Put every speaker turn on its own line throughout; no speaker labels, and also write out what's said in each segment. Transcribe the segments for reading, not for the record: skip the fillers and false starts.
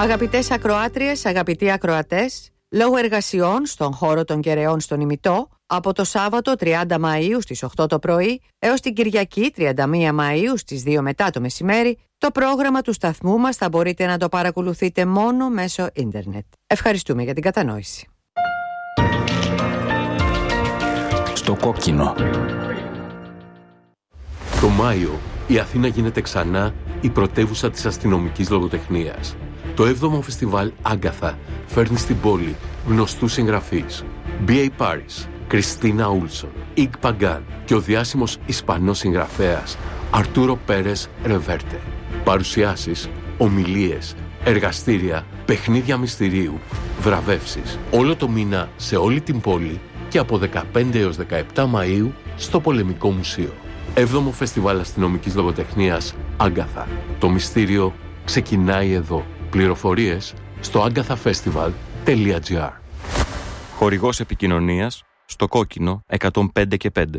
Αγαπητές ακροάτριες, αγαπητοί ακροατές, λόγω εργασιών στον χώρο των Κεραιών στον Ημιτό, από το Σάββατο 30 Μαΐου στις 8 το πρωί έως την Κυριακή 31 Μαΐου στις 2 μετά το μεσημέρι, το πρόγραμμα του σταθμού μας θα μπορείτε να το παρακολουθείτε μόνο μέσω ίντερνετ. Ευχαριστούμε για την κατανόηση.
Στο κόκκινο.
Το Μάιο η Αθήνα γίνεται ξανά η πρωτεύουσα της αστυνομικής λογοτεχνίας. Το 7ο φεστιβάλ Άγκαθα φέρνει στην πόλη γνωστούς συγγραφείς. B.A. Paris, Κριστίνα Ούλσον, Ικ Παγκάν και ο διάσημος Ισπανός συγγραφέας Αρτούρο Πέρες Ρεβέρτε. Παρουσιάσεις, ομιλίες, εργαστήρια, παιχνίδια μυστηρίου, βραβεύσεις. Όλο το μήνα σε όλη την πόλη και από 15 έως 17 Μαΐου στο Πολεμικό Μουσείο. 7ο Φεστιβάλ Αστυνομικής Λογοτεχνίας Άγκαθα. Το μυστήριο ξεκινάει εδώ. Πληροφορίες στο agathafestival.gr.
Χορηγός επικοινωνίας στο κόκκινο 105 και 5.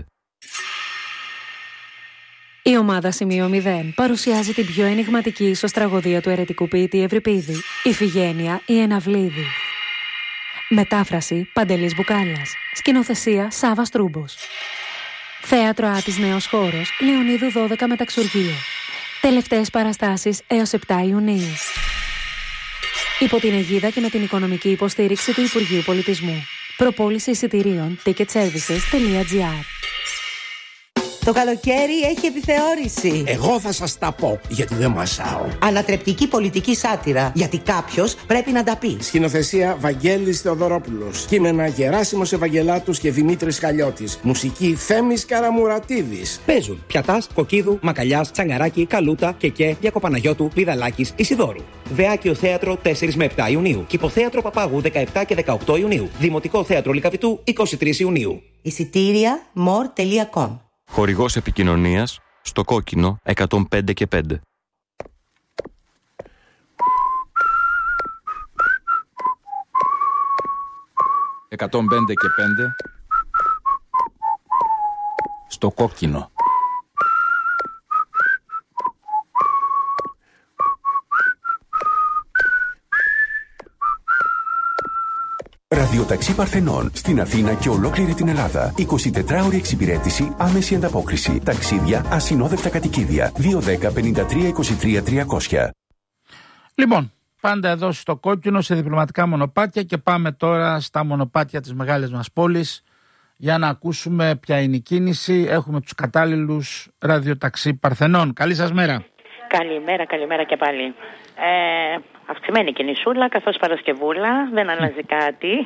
Η ομάδα Σημείο 0 παρουσιάζει την πιο ενιγματική ίσως τραγωδία του αιρετικού ποιητή Ευρυπίδη, Ιφηγένεια η Εναυλίδη. Μετάφραση Παντελής Μπουκάλας. Σκηνοθεσία Σάββας Τρούμπος. Θέατρο Άτης Νέος Χώρος, Λεωνίδου 12 Μεταξουργείο. Τελευταίες παραστάσεις έως 7 Ιουνίου. Υπό την αιγίδα και με την οικονομική υποστήριξη του Υπουργείου Πολιτισμού. Προπόληση εισιτηρίων ticketservices.gr.
Το καλοκαίρι έχει επιθεώρηση.
Εγώ θα σας τα πω, γιατί δεν μασάω.
Ανατρεπτική πολιτική σάτυρα, γιατί κάποιος πρέπει να τα πει.
Σκηνοθεσία Βαγγέλης Θεοδωρόπουλος. Κείμενα Γεράσιμος Ευαγγελάτους και Δημήτρης Χαλιώτης. Μουσική Θέμης Καραμουρατίδης.
Παίζουν Πιατάς, Κοκκίδου, Μακαλιάς, Τσαγκαράκη, Καλούτα, Κεκέ, Διακοπαναγιώτου, Βιδαλάκης, Ισιδόρου. Δεάκιο Θέατρο 4 με 7 Ιουνίου. Κηποθέατρο Παπάγου 17 και 18 Ιουνίου. Δημοτικό Θέατρο Λυκαβητού 23 Ιουνίου.
Εισιτήρια more.com.
Χορηγός επικοινωνίας στο κόκκινο 105 και 5. «105 και 5» στο κόκκινο.
Ραδιοταξί Παρθενών στην Αθήνα και ολόκληρη την Ελλάδα. 24ωρη εξυπηρέτηση, άμεση ανταπόκριση. Ταξίδια, ασυνόδευτα κατοικίδια. 210-53-23-300.
Λοιπόν, πάντα εδώ στο κόκκινο σε διπλωματικά μονοπάτια και πάμε τώρα στα μονοπάτια της μεγάλης μας πόλης για να ακούσουμε ποια είναι η κίνηση. Έχουμε τους κατάλληλους ραδιοταξί Παρθενών. Καλή σας μέρα.
Καλημέρα και πάλι. Αυξημένη κινησούλα, καθώς Παρασκευούλα, δεν αλλάζει κάτι.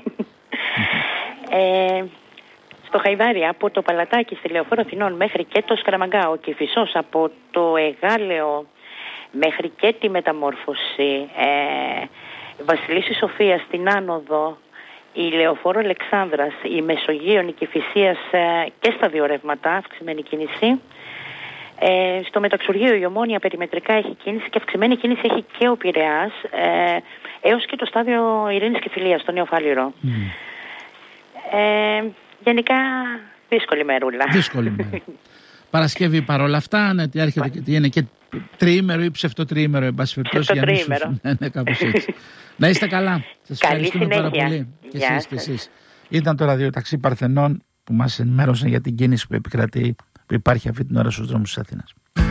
Στο Χαϊδάρι, από το Παλατάκι στη Λεωφόρο Αθηνών μέχρι και το Σκαραμαγκάο και Φυσός από το Εγάλεο μέχρι και τη Μεταμόρφωση, Βασιλίσσης Σοφίας στην Άνοδο, η Λεωφόρο Αλεξάνδρας, η Μεσογείο Νικηφυσίας και στα δύο ρεύματα, αυξημένη κίνηση. Στο Μεταξουργείο η Ομόνια περιμετρικά έχει κίνηση και αυξημένη κίνηση έχει και ο Πειραιάς έως και το στάδιο Ειρήνης και Φιλίας στο Νέο Φάληρο. Γενικά δύσκολη μερούλα. Δύσκολη μέρα.
Παρασκευή παρόλα αυτά, έρχεται και είναι και τριήμερο ή ψευτοτριήμερο, εν πάση περιπτώσει. Ναι, κάπως έτσι. Να είστε καλά. Σας ευχαριστούμε πάρα πολύ. Και εσείς. Ήταν το ραδιοταξί Παρθενών που μας ενημέρωσαν για την κίνηση που επικρατεί, που υπάρχει αυτή την ώρα στους δρόμους της Αθήνας.